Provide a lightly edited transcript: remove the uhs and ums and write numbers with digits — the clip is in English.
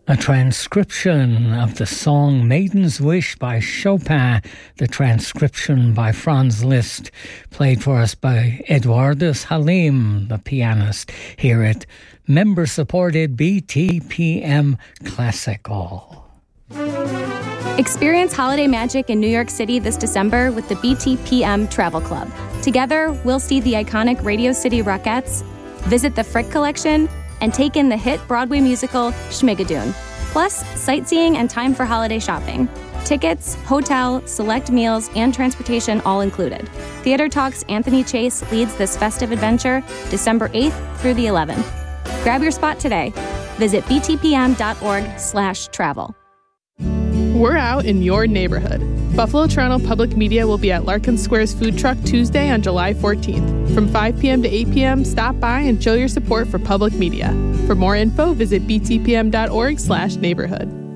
A transcription of the song Maiden's Wish by Chopin, the transcription by Franz Liszt, played for us by Eduardus Halim, the pianist, here at member-supported BTPM Classical. Experience holiday magic in New York City this December with the BTPM Travel Club. Together, we'll see the iconic Radio City Rockettes, visit the Frick Collection, and take in the hit Broadway musical Schmigadoon. Plus, sightseeing and time for holiday shopping. Tickets, hotel, select meals, and transportation all included. Theater Talk's Anthony Chase leads this festive adventure December 8th through the 11th. Grab your spot today. Visit btpm.org/travel. We're out in your neighborhood. Buffalo Toronto Public Media will be at Larkin Square's Food Truck Tuesday on July 14th. From 5 p.m. to 8 p.m., stop by and show your support for public media. For more info, visit btpm.org/neighborhood.